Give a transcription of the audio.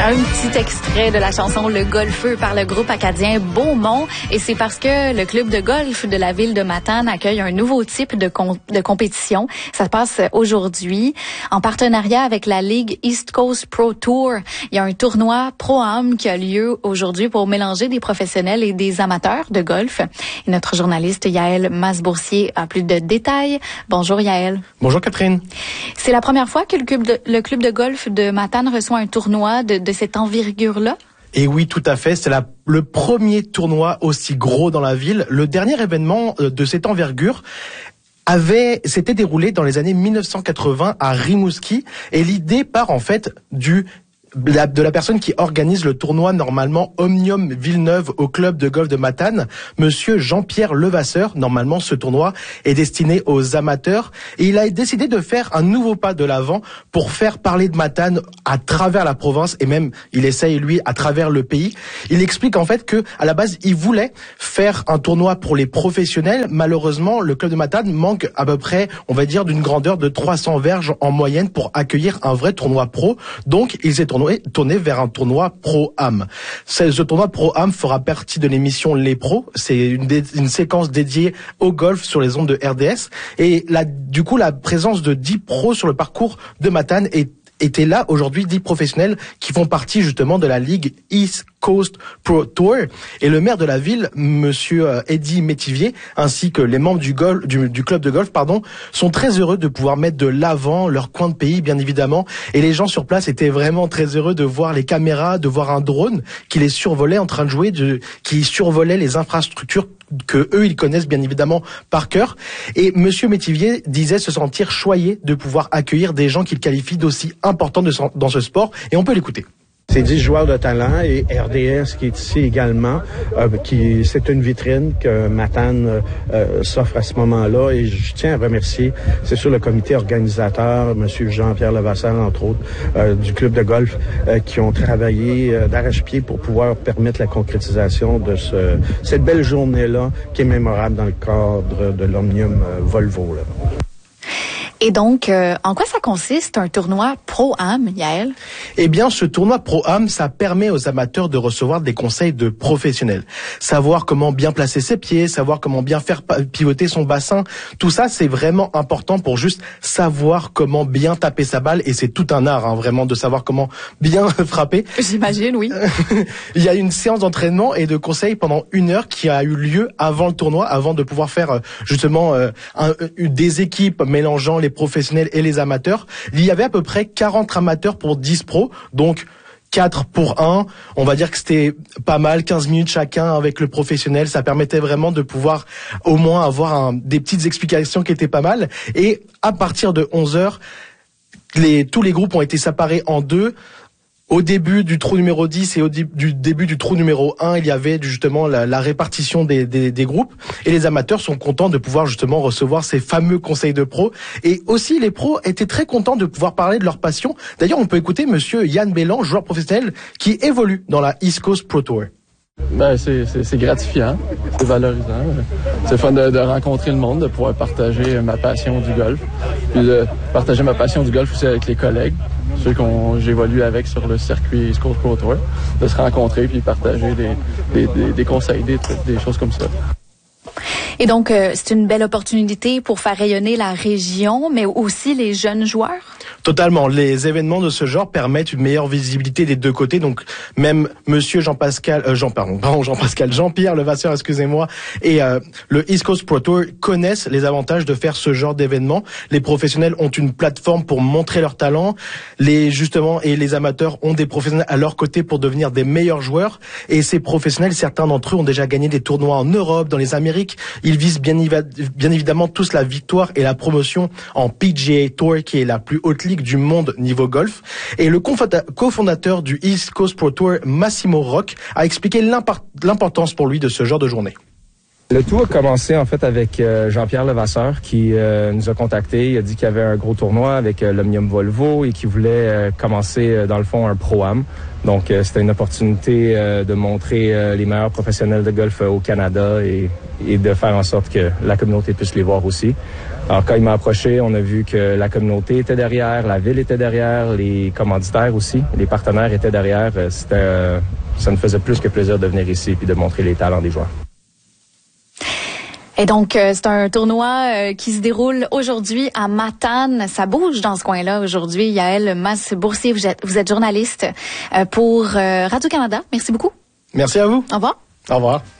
Un petit extrait de la chanson Le Golfeux par le groupe acadien Beaumont. Et c'est parce que le club de golf de la ville de Matane accueille un nouveau type de compétition. Ça se passe aujourd'hui en partenariat avec la Ligue East Coast Pro Tour. Il y a un tournoi Pro-Am qui a lieu aujourd'hui pour mélanger des professionnels et des amateurs de golf. Et notre journaliste Yaël Masboursier a plus de détails. Bonjour Yaël. Bonjour Catherine. C'est la première fois que le club de golf de Matane reçoit un tournoi de cette envergure-là? Et oui, tout à fait. C'est le premier tournoi aussi gros dans la ville. Le dernier événement de cette envergure s'était déroulé dans les années 1980 à Rimouski. Et l'idée part en fait de la personne qui organise le tournoi normalement Omnium Villeneuve au club de golf de Matane, monsieur Jean-Pierre Levasseur. Normalement, ce tournoi est destiné aux amateurs et il a décidé de faire un nouveau pas de l'avant pour faire parler de Matane à travers la province et même il essaye lui à travers le pays. Il explique en fait que à la base, il voulait faire un tournoi pour les professionnels. Malheureusement, le club de Matane manque à peu près, on va dire, d'une grandeur de 300 verges en moyenne pour accueillir un vrai tournoi pro. Donc, il s'est tourné vers un tournoi Pro-Am. Ce tournoi Pro-Am fera partie de l'émission Les Pros. C'est une séquence dédiée au golf sur les ondes de RDS. Et du coup, la présence de 10 pros sur le parcours de Matane étaient là aujourd'hui 10 professionnels qui font partie justement de la Ligue East Coast Pro Tour. Et le maire de la ville, monsieur Eddy Métivier, ainsi que les membres du club de golf, sont très heureux de pouvoir mettre de l'avant leur coin de pays, bien évidemment. Et les gens sur place étaient vraiment très heureux de voir les caméras, de voir un drone qui les survolait en train de jouer, qui survolait les infrastructures que eux ils connaissent bien évidemment par cœur. Et monsieur Métivier disait se sentir choyé de pouvoir accueillir des gens qu'il qualifie d'aussi importants dans ce sport. Et on peut l'écouter. C'est 10 joueurs de talent et RDS qui est ici également, c'est une vitrine que Matane s'offre à ce moment-là et je tiens à remercier, c'est sûr, le comité organisateur, monsieur Jean-Pierre Levasseur, entre autres, du club de golf, qui ont travaillé d'arrache-pied pour pouvoir permettre la concrétisation de cette belle journée-là qui est mémorable dans le cadre de l'Omnium Volvo, là. Et donc, en quoi ça consiste un tournoi Pro-Am, Yaël? Eh bien, ce tournoi Pro-Am, ça permet aux amateurs de recevoir des conseils de professionnels. Savoir comment bien placer ses pieds, savoir comment bien faire pivoter son bassin. Tout ça, c'est vraiment important pour juste savoir comment bien taper sa balle. Et c'est tout un art, vraiment, de savoir comment bien frapper. J'imagine, oui. Il y a une séance d'entraînement et de conseils pendant 1 heure qui a eu lieu avant le tournoi, avant de pouvoir faire justement des équipes mélangeant les professionnels et les amateurs. Il y avait à peu près 40 amateurs pour 10 pros, donc 4 pour 1. On va dire que c'était pas mal, 15 minutes chacun avec le professionnel. Ça permettait vraiment de pouvoir au moins avoir des petites explications qui étaient pas mal. Et à partir de 11h, tous les groupes ont été séparés en deux. Au début du trou numéro 10 et du début du trou numéro 1, il y avait justement la répartition des groupes. Et les amateurs sont contents de pouvoir justement recevoir ces fameux conseils de pros. Et aussi, les pros étaient très contents de pouvoir parler de leur passion. D'ailleurs, on peut écouter monsieur Yann Bélan, joueur professionnel, qui évolue dans la East Coast Pro Tour. C'est gratifiant, c'est valorisant. C'est fun de rencontrer le monde, de pouvoir partager ma passion du golf. Puis de partager ma passion du golf aussi avec les collègues, ceux j'évolue avec sur le circuit East Coast Pro Tour, de se rencontrer puis partager des conseils, des trucs, des choses comme ça. Et donc, c'est une belle opportunité pour faire rayonner la région, mais aussi les jeunes joueurs? Totalement. Les événements de ce genre permettent une meilleure visibilité des deux côtés. Donc, même monsieur Jean-Pierre Levasseur, excusez-moi, et le East Coast Pro Tour connaissent les avantages de faire ce genre d'événement. Les professionnels ont une plateforme pour montrer leur talent. Et les amateurs ont des professionnels à leur côté pour devenir des meilleurs joueurs. Et ces professionnels, certains d'entre eux ont déjà gagné des tournois en Europe, dans les Amériques. Ils visent bien évidemment tous la victoire et la promotion en PGA Tour, qui est la plus haute ligue du monde niveau golf. Et le cofondateur du East Coast Pro Tour, Massimo Rock, a expliqué l'importance pour lui de ce genre de journée. Le tout a commencé en fait avec Jean-Pierre Levasseur qui nous a contactés. Il a dit qu'il y avait un gros tournoi avec l'Omnium Volvo et qu'il voulait commencer dans le fond un Pro-Am. Donc c'était une opportunité de montrer les meilleurs professionnels de golf au Canada et de faire en sorte que la communauté puisse les voir aussi. Alors quand il m'a approché, on a vu que la communauté était derrière, la ville était derrière, les commanditaires aussi, les partenaires étaient derrière. Ça nous faisait plus que plaisir de venir ici et de montrer les talents des joueurs. Et donc, c'est un tournoi qui se déroule aujourd'hui à Matane. Ça bouge dans ce coin-là aujourd'hui. Yael Mas-Boursier, vous êtes journaliste pour Radio-Canada. Merci beaucoup. Merci à vous. Au revoir. Au revoir.